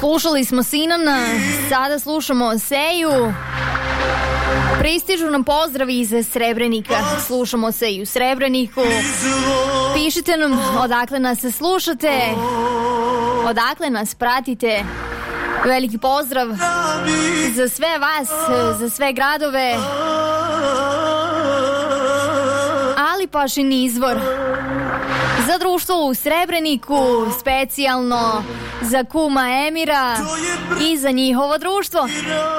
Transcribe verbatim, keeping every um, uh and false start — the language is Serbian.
Slušali smo Sinana, sada slušamo Seju. Pristižu nam pozdravi iz Srebrenika. Slušamo se i u Srebreniku. Pišite nam odakle nas slušate, odakle nas pratite. Veliki pozdrav za sve vas, za sve gradove. Ali Pašin izvor za društvo u Srebreniku, specijalno za kuma Emira i za njihovo društvo.